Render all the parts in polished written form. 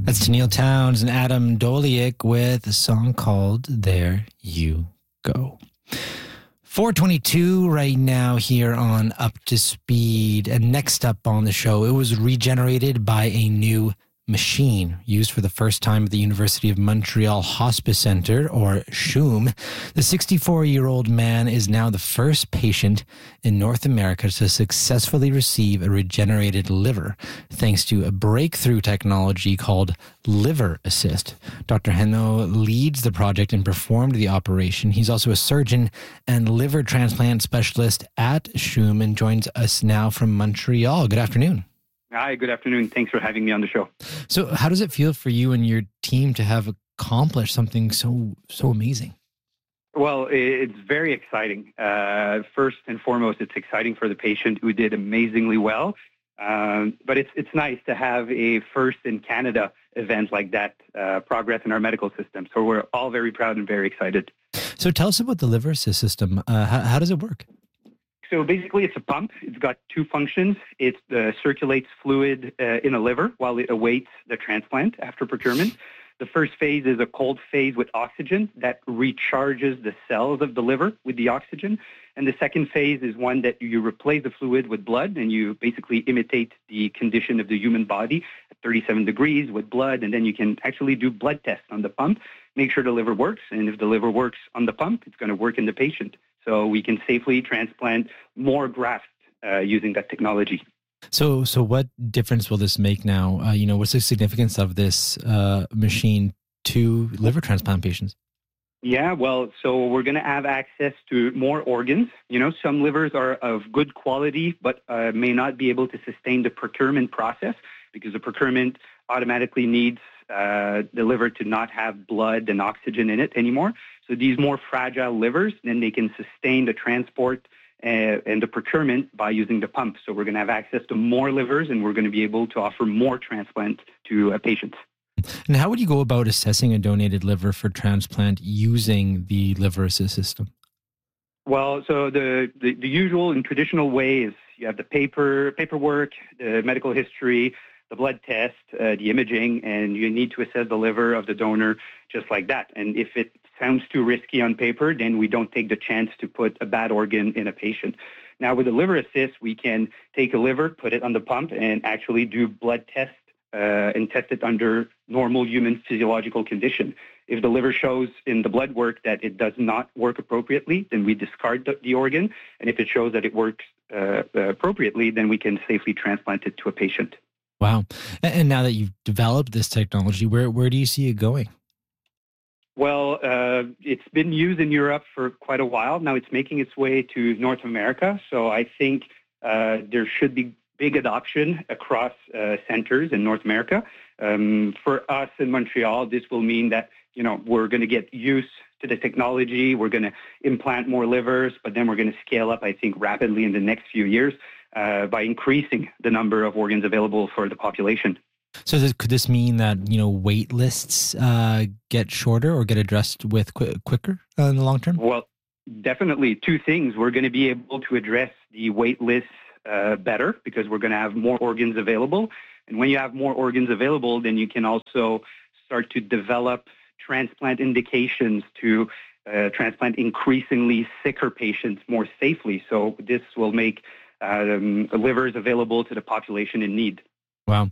That's Tennille Townes and Adam Doliak with a song called There You Go. 4:22 right now here on Up to Speed. And next up on the show, it was regenerated by a new machine used for the first time at the University of Montreal Hospice Centre, or CHUM. The 64-year-old man is now the first patient in North America to successfully receive a regenerated liver, thanks to a breakthrough technology called Liver Assist. Dr. Hainaut leads the project and performed the operation. He's also a surgeon and liver transplant specialist at CHUM and joins us now from Montreal. Good afternoon. Hi, good afternoon. Thanks for having me on the show. So how does it feel for you and your team to have accomplished something so amazing? Well, it's very exciting. First and foremost, it's exciting for the patient who did amazingly well. But it's nice to have a first in Canada event like that progress in our medical system. So we're all very proud and very excited. So tell us about the Liver Assist system. How does it work? So basically, it's a pump. It's got two functions. It circulates fluid in a liver while it awaits the transplant after procurement. The first phase is a cold phase with oxygen that recharges the cells of the liver with the oxygen. And the second phase is one that you replace the fluid with blood, and you basically imitate the condition of the human body at 37 degrees with blood, and then you can actually do blood tests on the pump, make sure the liver works, and if the liver works on the pump, it's going to work in the patient. So we can safely transplant more grafts using that technology. So what difference will this make now? What's the significance of this machine to liver transplant patients? Yeah, well, so we're going to have access to more organs. Some livers are of good quality, but may not be able to sustain the procurement process because the procurement automatically needs the liver to not have blood and oxygen in it anymore. So these more fragile livers, then they can sustain the transport and the procurement by using the pump. So we're going to have access to more livers, and we're going to be able to offer more transplant to patients. And how would you go about assessing a donated liver for transplant using the Liver Assist system? Well, so the usual and traditional way is you have the paperwork, the medical history, the blood test, the imaging, and you need to assess the liver of the donor just like that. And if it sounds too risky on paper, then we don't take the chance to put a bad organ in a patient. Now, with the Liver Assist, we can take a liver, put it on the pump, and actually do blood tests and test it under normal human physiological condition. If the liver shows in the blood work that it does not work appropriately, then we discard the organ. And if it shows that it works appropriately, then we can safely transplant it to a patient. Wow. And now that you've developed this technology, where do you see it going? Well, it's been used in Europe for quite a while. Now it's making its way to North America. So I think there should be big adoption across centers in North America. For us in Montreal, this will mean that, we're going to get used to the technology. We're going to implant more livers, but then we're going to scale up, I think, rapidly in the next few years by increasing the number of organs available for the population. So could this mean that, wait lists get shorter or get addressed with quicker in the long term? Well, definitely two things. We're going to be able to address the wait lists better because we're going to have more organs available. And when you have more organs available, then you can also start to develop transplant indications to transplant increasingly sicker patients more safely. So this will make livers available to the population in need. Wow.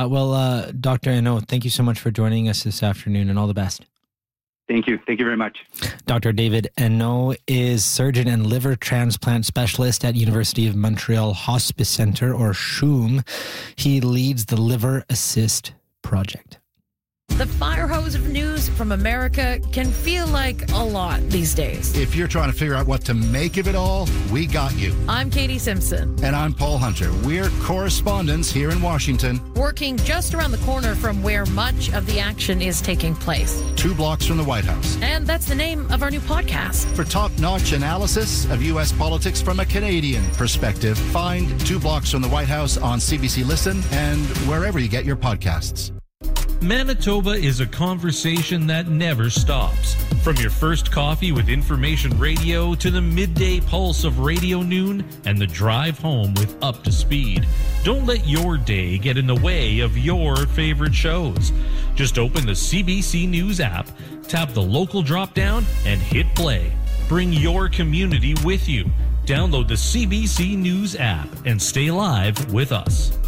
Dr. Hainaut, thank you so much for joining us this afternoon, and all the best. Thank you. Thank you very much. Dr. David Hainaut is surgeon and liver transplant specialist at University of Montreal Hospice Centre, or CHUM. He leads the Liver Assist project. The fire hose of news from America can feel like a lot these days. If you're trying to figure out what to make of it all, we got you. I'm Katie Simpson. And I'm Paul Hunter. We're correspondents here in Washington. Working just around the corner from where much of the action is taking place. 2 blocks from the White House. And that's the name of our new podcast. For top-notch analysis of U.S. politics from a Canadian perspective, find 2 blocks from the White House on CBC Listen and wherever you get your podcasts. Manitoba is a conversation that never stops. From your first coffee with information radio to the midday pulse of Radio Noon and the drive home with Up to Speed. Don't let your day get in the way of your favorite shows. Just open the CBC News app, tap the local drop-down, and hit play. Bring your community with you. Download the CBC News app and stay live with us.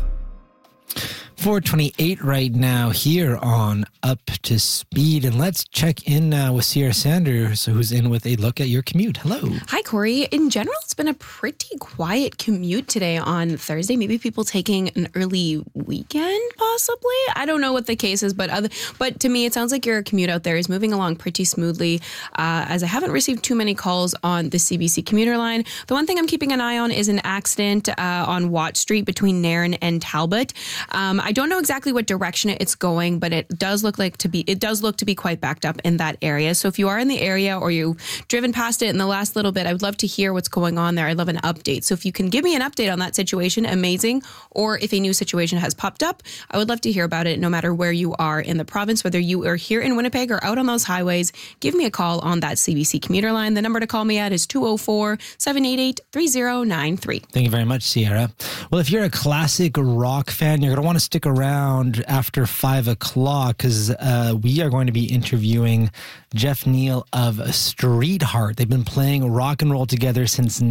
4:28 right now here on Up to Speed. And let's check in now with Sierra Sanders, who's in with a look at your commute. Hello. Hi, Corey. In general, it's been a pretty quiet commute today on Thursday. Maybe people taking an early weekend, possibly. I don't know what the case is, but to me, it sounds like your commute out there is moving along pretty smoothly, as I haven't received too many calls on the CBC commuter line. The one thing I'm keeping an eye on is an accident on Watt Street between Nairn and Talbot. I don't know exactly what direction it's going, but it does look to be quite backed up in that area. So if you are in the area or you've driven past it in the last little bit, I would love to hear what's going on there. I'd love an update. So if you can give me an update on that situation, amazing. Or if a new situation has popped up, I would love to hear about it no matter where you are in the province, whether you are here in Winnipeg or out on those highways. Give me a call on that CBC commuter line. The number to call me at is 204-788-3093. Thank you very much, Sierra. Well, if you're a classic rock fan, you're going to want to stick around after 5 o'clock because we are going to be interviewing Jeff Neal of Streetheart. They've been playing rock and roll together since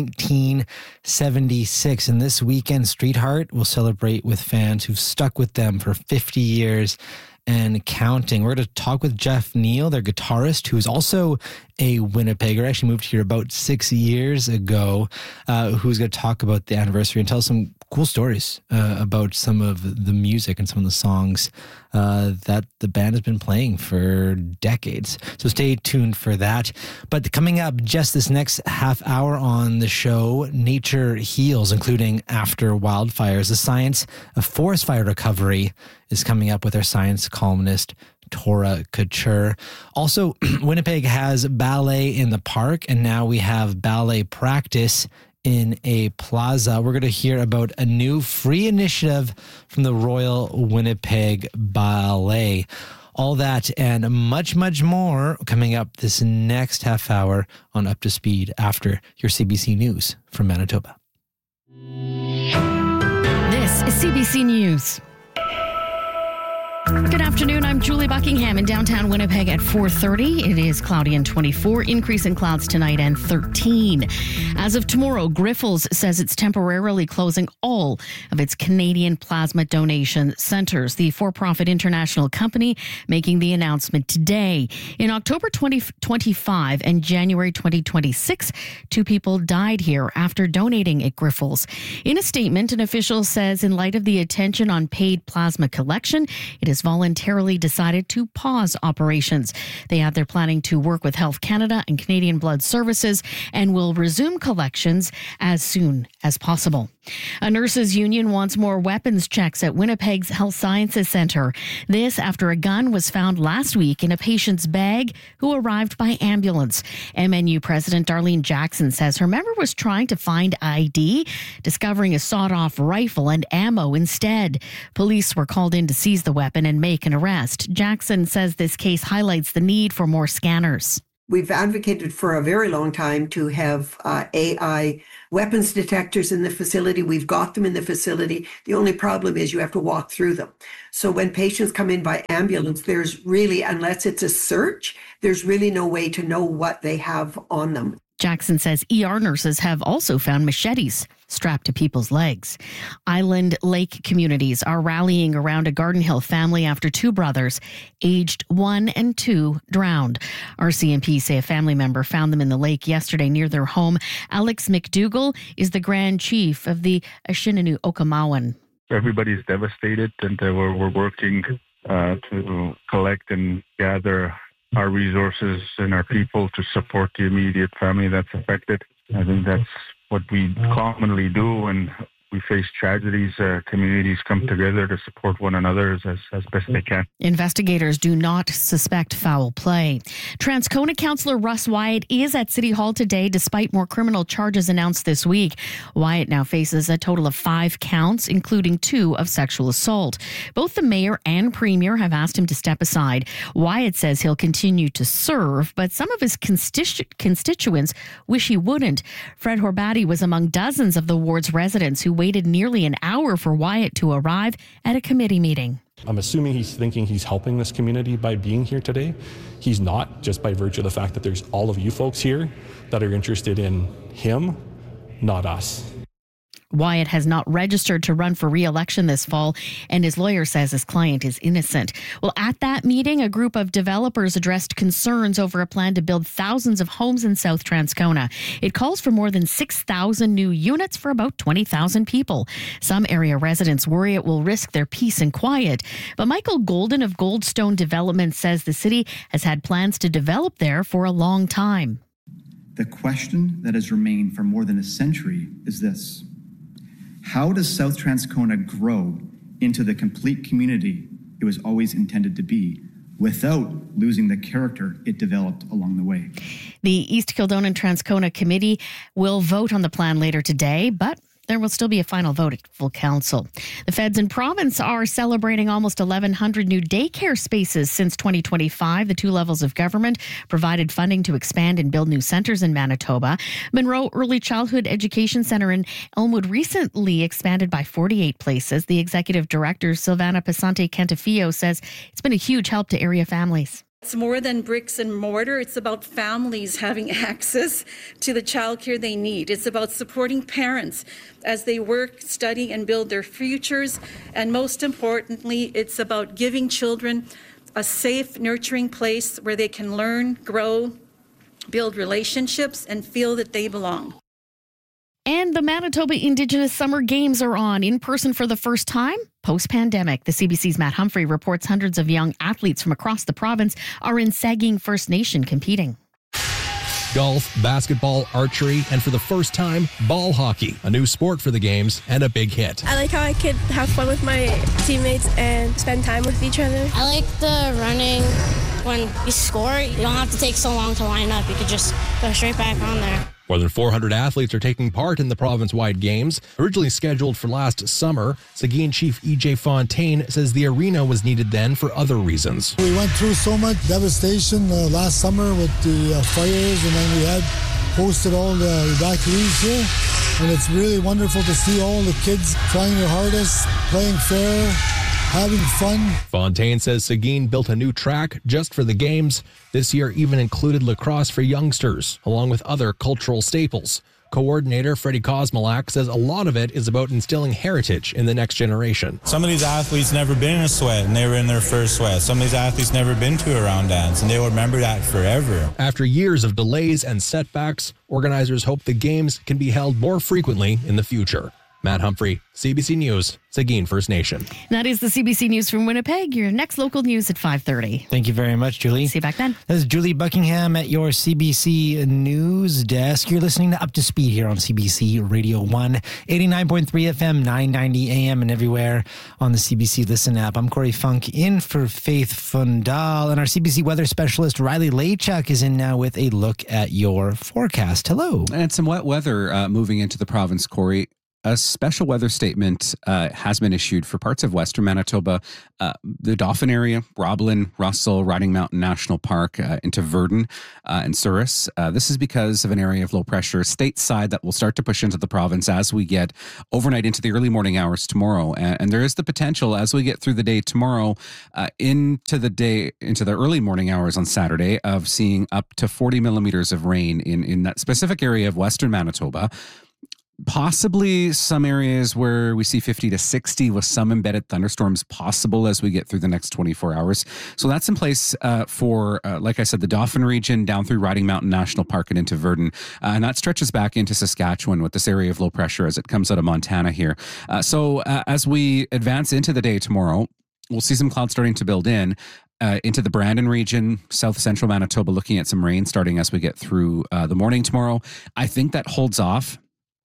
1976. And this weekend, Streetheart will celebrate with fans who've stuck with them for 50 years and counting. We're going to talk with Jeff Neal, their guitarist, who's also a Winnipegger, actually moved here about 6 years ago, who's going to talk about the anniversary and tell us some cool stories about some of the music and some of the songs that the band has been playing for decades. So stay tuned for that. But coming up just this next half hour on the show, Nature Heals, including after wildfires. The science of forest fire recovery is coming up with our science columnist, Tora Couture. Also, Winnipeg has ballet in the park, and now we have ballet practice in a plaza. We're going to hear about a new free initiative from the Royal Winnipeg Ballet. All that and much, much more coming up this next half hour on Up to Speed after your CBC News from Manitoba. This is CBC News. Good afternoon. I'm Julie Buckingham in downtown Winnipeg at 4:30. It is cloudy and 24, increase in clouds tonight and 13. As of tomorrow, Grifols says it's temporarily closing all of its Canadian plasma donation centers. The for-profit international company making the announcement today. In October 2025 and January 2026, 2 people died here after donating at Grifols. In a statement, an official says in light of the attention on paid plasma collection, it has voluntarily decided to pause operations. They add they're planning to work with Health Canada and Canadian Blood Services and will resume collections as soon as possible. A nurses' union wants more weapons checks at Winnipeg's Health Sciences Centre. This after a gun was found last week in a patient's bag who arrived by ambulance. MNU President Darlene Jackson says her member was trying to find ID, discovering a sawed-off rifle and ammo instead. Police were called in to seize the weapon and make an arrest. Jackson says this case highlights the need for more scanners. We've advocated for a very long time to have AI weapons detectors in the facility. We've got them in the facility. The only problem is you have to walk through them. So when patients come in by ambulance, there's really, unless it's a search, there's really no way to know what they have on them. Jackson says ER nurses have also found machetes strapped to people's legs. Island Lake communities are rallying around a Garden Hill family after 2 brothers, aged 1 and 2, drowned. RCMP say a family member found them in the lake yesterday near their home. Alex McDougall is the Grand Chief of the Ashinanu Okamawan. Everybody's devastated, and we're working to collect and gather our resources and our people to support the immediate family that's affected. I think that's what we commonly do, and we face tragedies, communities come together to support one another as best they can. Investigators do not suspect foul play. Transcona Councillor Russ Wyatt is at City Hall today despite more criminal charges announced this week. Wyatt now faces a total of 5 counts, including 2 of sexual assault. Both the mayor and premier have asked him to step aside. Wyatt says he'll continue to serve, but some of his constituents wish he wouldn't. Fred Horbati was among dozens of the ward's residents who waited nearly an hour for Wyatt to arrive at a committee meeting. I'm assuming he's thinking he's helping this community by being here today. He's not, just by virtue of the fact that there's all of you folks here that are interested in him, not us. Wyatt has not registered to run for re-election this fall, and his lawyer says his client is innocent. Well, at that meeting, a group of developers addressed concerns over a plan to build thousands of homes in South Transcona. It calls for more than 6,000 new units for about 20,000 people. Some area residents worry it will risk their peace and quiet. But Michael Golden of Goldstone Development says the city has had plans to develop there for a long time. The question that has remained for more than a century is this: how does South Transcona grow into the complete community it was always intended to be without losing the character it developed along the way? The East Kildonan Transcona Committee will vote on the plan later today, but there will still be a final vote at full council. The feds and province are celebrating almost 1,100 new daycare spaces since 2025. The 2 levels of government provided funding to expand and build new centres in Manitoba. Monroe Early Childhood Education Centre in Elmwood recently expanded by 48 places. The executive director, Silvana Pasante Cantafio, says it's been a huge help to area families. It's more than bricks and mortar. It's about families having access to the childcare they need. It's about supporting parents as they work, study, and build their futures. And most importantly, it's about giving children a safe, nurturing place where they can learn, grow, build relationships, and feel that they belong. And the Manitoba Indigenous Summer Games are on in person for the first time post-pandemic. The CBC's Matt Humphrey reports hundreds of young athletes from across the province are in Saugeen First Nation competing. Golf, basketball, archery, and for the first time, ball hockey, a new sport for the games and a big hit. I like how I could have fun with my teammates and spend time with each other. I like the running. When you score, you don't have to take so long to line up. You could just go straight back on there. More than 400 athletes are taking part in the province-wide games. Originally scheduled for last summer, Saugeen Chief E.J. Fontaine says the arena was needed then for other reasons. We went through so much devastation last summer with the fires, and then we had hosted all the evacuees here. And it's really wonderful to see all the kids trying their hardest, playing fair, having fun. Fontaine says Saugeen built a new track just for the games. This year even included lacrosse for youngsters, along with other cultural staples. Coordinator Freddie Kosmolak says a lot of it is about instilling heritage in the next generation. Some of these athletes never been in a sweat, and they were in their first sweat. Some of these athletes never been to a round dance, and they will remember that forever. After years of delays and setbacks, organizers hope the games can be held more frequently in the future. Matt Humphrey, CBC News, Saugeen First Nation. That is the CBC News from Winnipeg. Your next local news at 5:30. Thank you very much, Julie. See you back then. This is Julie Buckingham at your CBC News Desk. You're listening to Up to Speed here on CBC Radio 1, 89.3 FM, 990 AM, and everywhere on the CBC Listen app. I'm Corey Funk in for Faith Fundal, and our CBC weather specialist Riley Lachuk is in now with a look at your forecast. Hello. And some wet weather moving into the province, Corey. A special weather statement has been issued for parts of western Manitoba, the Dauphin area, Roblin, Russell, Riding Mountain National Park, into Verdun and Souris. This is because of an area of low pressure stateside that will start to push into the province as we get overnight into the early morning hours tomorrow. And there is the potential as we get through the day tomorrow into the early morning hours on Saturday of seeing up to 40 millimeters of rain in that specific area of western Manitoba. Possibly some areas where we see 50 to 60 with some embedded thunderstorms possible as we get through the next 24 hours. So that's in place for, like I said, the Dauphin region down through Riding Mountain National Park and into Verdun. And that stretches back into Saskatchewan with this area of low pressure as it comes out of Montana here. So as we advance into the day tomorrow, we'll see some clouds starting to build in. Into the Brandon region, south central Manitoba, looking at some rain starting as we get through the morning tomorrow. I think that holds off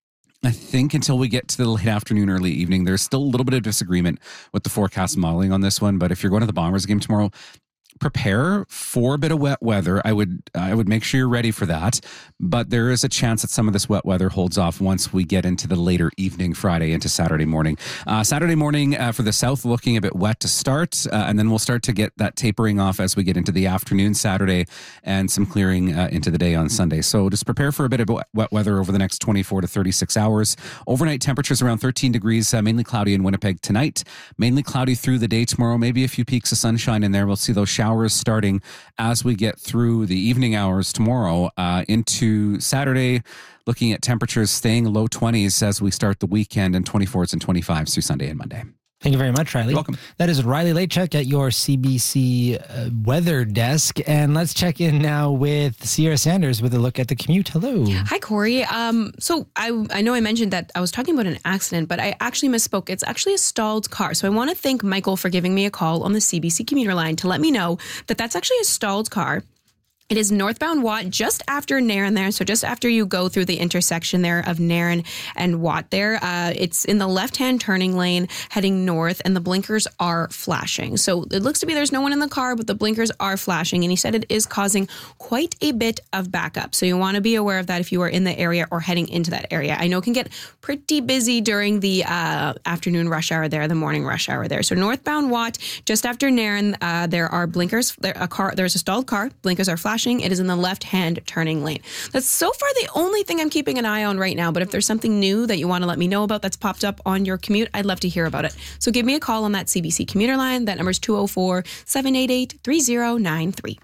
I think until we get to the late afternoon, early evening, there's still a little bit of disagreement with the forecast modeling on this one. But if you're going to the Bombers game tomorrow, prepare for a bit of wet weather. I would make sure you're ready for that. But there is a chance that some of this wet weather holds off once we get into the later evening, Friday into Saturday morning. Saturday morning for the south, looking a bit wet to start, and then we'll start to get that tapering off as we get into the afternoon Saturday and some clearing into the day on Sunday. So just prepare for a bit of wet weather over the next 24 to 36 hours. Overnight temperatures around 13 degrees, mainly cloudy in Winnipeg tonight. Mainly cloudy through the day tomorrow. Maybe a few peaks of sunshine in there. We'll see those showers starting as we get through the evening hours tomorrow into Saturday, looking at temperatures staying low 20s as we start the weekend, and 24s and 25s through Sunday and Monday. Thank you very much, Riley. You're welcome. That is Riley Lachuk at your CBC weather desk. And let's check in now with Sierra Sanders with a look at the commute. Hello. Hi, Corey. So I know I mentioned that I was talking about an accident, but I actually misspoke. It's actually a stalled car. So I want to thank Michael for giving me a call on the CBC commuter line to let me know that that's actually a stalled car. It is northbound Watt, just after Nairn there. So just after you go through the intersection there of Nairn and Watt there, it's in the left-hand turning lane heading north, and the blinkers are flashing. So it looks to be there's no one in the car, but the blinkers are flashing. And he said it is causing quite a bit of backup. So you want to be aware of that if you are in the area or heading into that area. I know it can get pretty busy during the afternoon rush hour there, the morning rush hour there. So northbound Watt, just after Nairn, there are blinkers. There's a stalled car. Blinkers are flashing. It is in the left-hand turning lane. That's so far the only thing I'm keeping an eye on right now. But if there's something new that you want to let me know about that's popped up on your commute, I'd love to hear about it. So give me a call on that CBC commuter line. That number is 204-788-3093.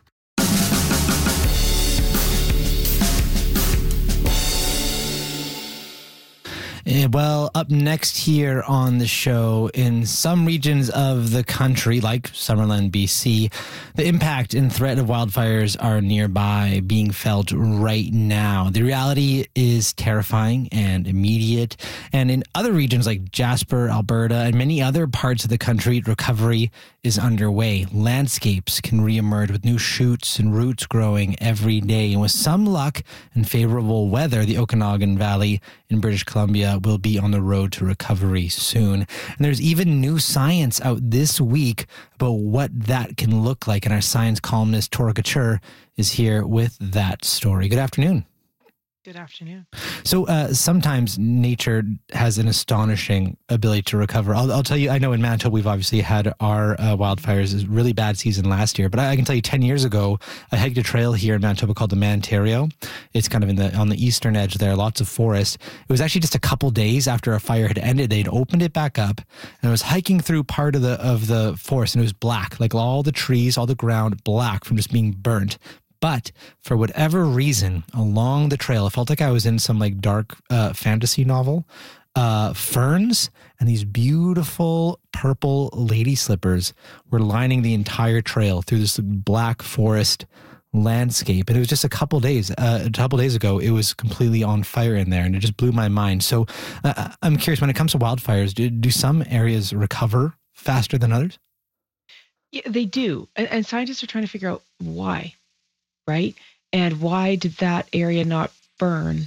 Well, up next here on the show, in some regions of the country, like Summerland, BC, the impact and threat of wildfires are nearby, being felt right now. The reality is terrifying and immediate. And in other regions like Jasper, Alberta, and many other parts of the country, recovery is underway. Landscapes can reemerge with new shoots and roots growing every day. And with some luck and favorable weather, the Okanagan Valley in British Columbia will be on the road to recovery soon. And there's even new science out this week about what that can look like. And our science columnist, Tora Couture, is here with that story. Good afternoon. Good afternoon. So sometimes nature has an astonishing ability to recover. I'll tell you, I know in Manitoba we've obviously had our wildfires, a really bad season last year, but I can tell you 10 years ago, I hiked a trail here in Manitoba called the Mantario. It's kind of on the eastern edge there, lots of forest. It was actually just a couple days after a fire had ended, they'd opened it back up, and I was hiking through part of the forest, and it was black, like all the trees, all the ground black from just being burnt. But for whatever reason, along the trail, it felt like I was in some like dark fantasy novel. Ferns and these beautiful purple lady slippers were lining the entire trail through this black forest landscape. And it was just a couple days ago, it was completely on fire in there, and it just blew my mind. So I'm curious, when it comes to wildfires, do some areas recover faster than others? Yeah, they do. And scientists are trying to figure out why. Right? And why did that area not burn?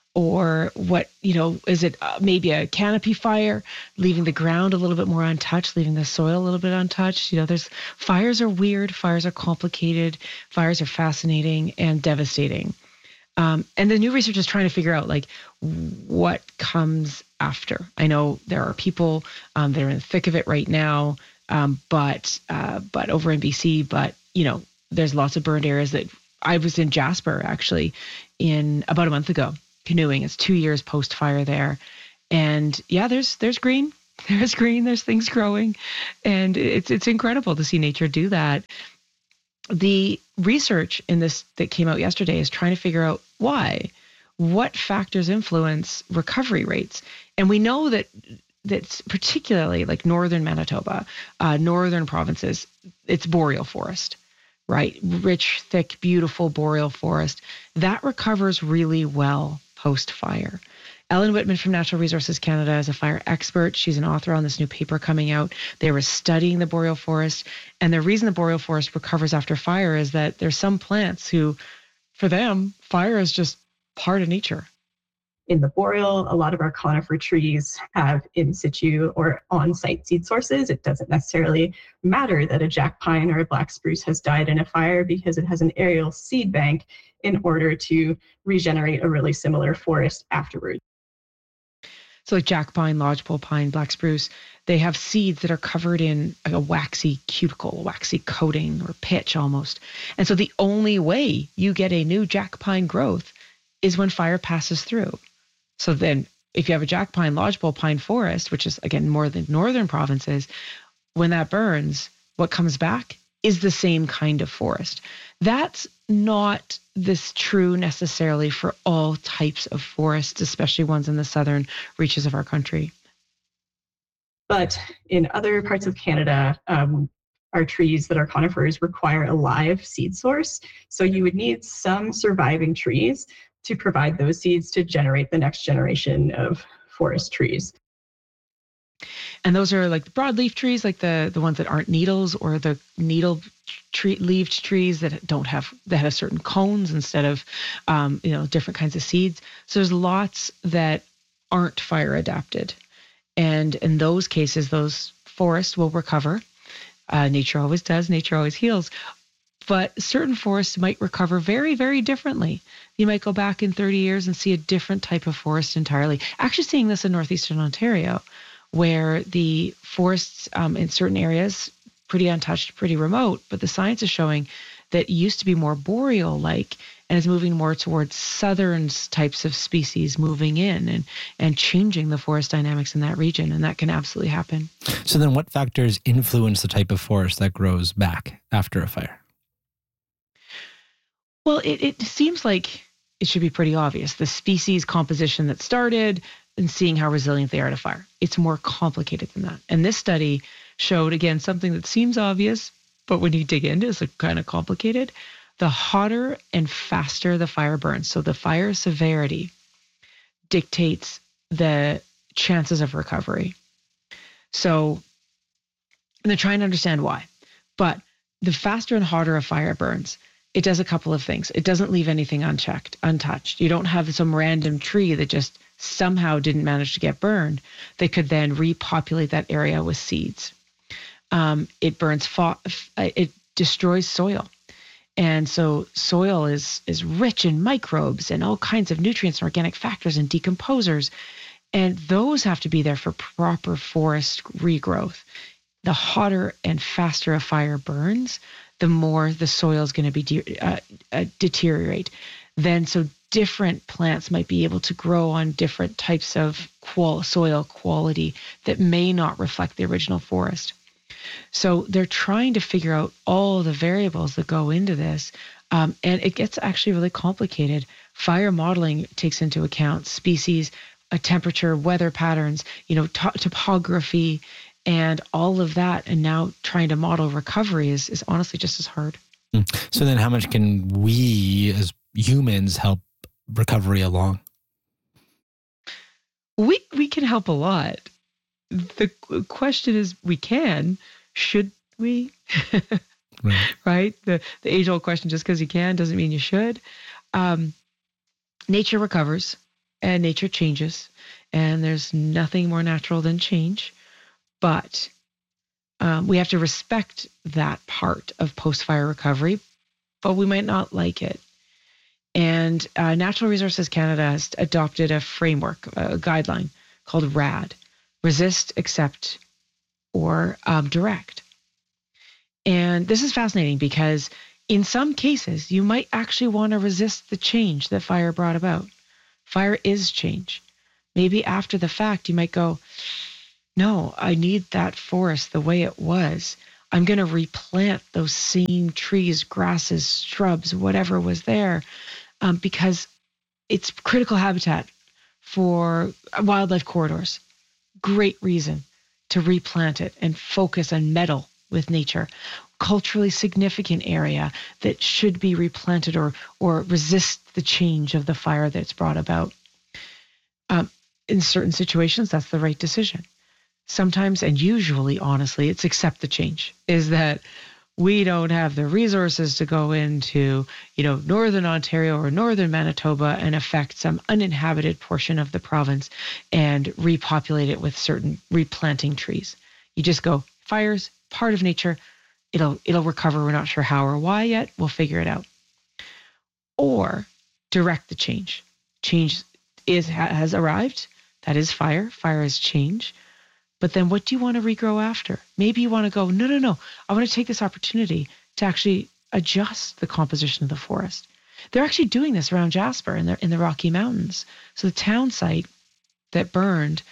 Or what, is it maybe a canopy fire, leaving the ground a little bit more untouched, leaving the soil a little bit untouched? Fires are weird, fires are complicated, fires are fascinating and devastating. And the new research is trying to figure out what comes after. I know there are people that are in the thick of it right now, but over in BC, there's lots of burned areas that I was in Jasper actually in about a month ago canoeing. It's 2 years post fire there. And yeah, there's green, there's things growing, and it's incredible to see nature do that. The research in this that came out yesterday is trying to figure out what factors influence recovery rates. And we know that's particularly like northern Manitoba, northern provinces, it's boreal forest. Right? Rich, thick, beautiful boreal forest. That recovers really well post-fire. Ellen Whitman from Natural Resources Canada is a fire expert. She's an author on this new paper coming out. They were studying the boreal forest. And the reason the boreal forest recovers after fire is that there's some plants who, for them, fire is just part of nature. In the boreal, a lot of our conifer trees have in situ or on-site seed sources. It doesn't necessarily matter that a jack pine or a black spruce has died in a fire because it has an aerial seed bank in order to regenerate a really similar forest afterwards. So like jack pine, lodgepole pine, black spruce, they have seeds that are covered in a waxy cuticle, a waxy coating or pitch almost. And so the only way you get a new jack pine growth is when fire passes through. So then if you have a jack pine, lodgepole pine forest, which is again more the northern provinces, when that burns, what comes back is the same kind of forest. That's not this true necessarily for all types of forests, especially ones in the southern reaches of our country. But in other parts of Canada, our trees that are conifers require a live seed source. So you would need some surviving trees to provide those seeds to generate the next generation of forest trees. And those are like the broadleaf trees, like the ones that aren't needles, or the needle-leaved trees that have certain cones instead of different kinds of seeds. So there's lots that aren't fire adapted, and in those cases, those forests will recover. Nature always does. Nature always heals. But certain forests might recover very, very differently. You might go back in 30 years and see a different type of forest entirely. Actually, seeing this in northeastern Ontario, where the forests in certain areas, pretty untouched, pretty remote, but the science is showing that it used to be more boreal-like and is moving more towards southern types of species moving in and changing the forest dynamics in that region, and that can absolutely happen. So then what factors influence the type of forest that grows back after a fire? Well, it seems like it should be pretty obvious. The species composition that started and seeing how resilient they are to fire. It's more complicated than that. And this study showed, again, something that seems obvious, but when you dig into it, it's kind of complicated. The hotter and faster the fire burns, so the fire severity dictates the chances of recovery. So, and they're trying to understand why. But the faster and hotter a fire burns, it does a couple of things. It doesn't leave anything untouched. You don't have some random tree that just somehow didn't manage to get burned. They could then repopulate that area with seeds. It burns, it destroys soil. And so soil is rich in microbes and all kinds of nutrients and organic factors and decomposers. And those have to be there for proper forest regrowth. The hotter and faster a fire burns, the more the soil is going to be deteriorate. Then so different plants might be able to grow on different types of soil quality that may not reflect the original forest. So they're trying to figure out all the variables that go into this, and it gets actually really complicated. Fire modeling takes into account species, temperature, weather patterns, topography, and all of that. And now trying to model recovery is honestly just as hard. So then how much can we as humans help recovery along? We can help a lot. The question is, should we? Right? The age-old question, just because you can doesn't mean you should. Nature recovers and nature changes, and there's nothing more natural than change. But we have to respect that part of post-fire recovery, but we might not like it. And Natural Resources Canada has adopted a framework, a guideline called RAD, Resist, Accept, or Direct. And this is fascinating because in some cases, you might actually want to resist the change that fire brought about. Fire is change. Maybe after the fact, you might go, no, I need that forest the way it was. I'm going to replant those same trees, grasses, shrubs, whatever was there, because it's critical habitat for wildlife corridors. Great reason to replant it and focus and meddle with nature. Culturally significant area that should be replanted or resist the change of the fire that's brought about. In certain situations, that's the right decision. Sometimes, and usually, honestly, it's accept the change. Is that we don't have the resources to go into, northern Ontario or northern Manitoba and affect some uninhabited portion of the province and repopulate it with certain replanting trees. You just go, fires, part of nature, it'll recover. We're not sure how or why yet. We'll figure it out. Or direct the change. Change has arrived. That is fire. Fire is change. But then what do you want to regrow after? Maybe you want to go, no. I want to take this opportunity to actually adjust the composition of the forest. They're actually doing this around Jasper in the Rocky Mountains. So the town site that burned,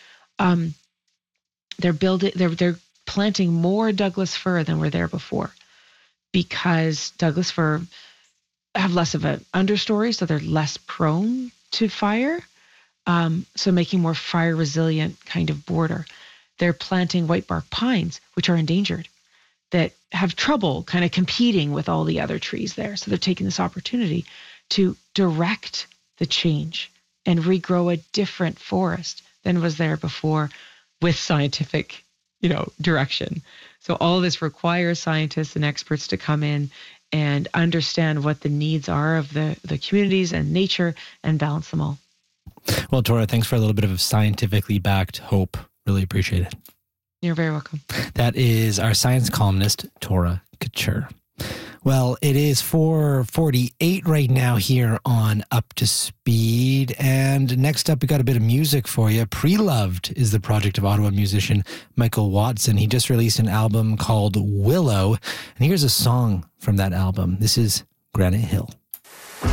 they're planting more Douglas fir than were there before, because Douglas fir have less of an understory, so they're less prone to fire. So making more fire resilient kind of border. They're planting whitebark pines, which are endangered, that have trouble kind of competing with all the other trees there. So they're taking this opportunity to direct the change and regrow a different forest than was there before with scientific, direction. So all this requires scientists and experts to come in and understand what the needs are of the communities and nature and balance them all. Well, Tora, thanks for a little bit of scientifically backed hope. Really appreciate it. You're very welcome. That is our science columnist, Tora Couture. Well, it is 4:48 right now here on Up to Speed. And next up, we got a bit of music for you. Pre-Loved is the project of Ottawa musician Michael Watson. He just released an album called Willow. And here's a song from that album. This is Granite Hill.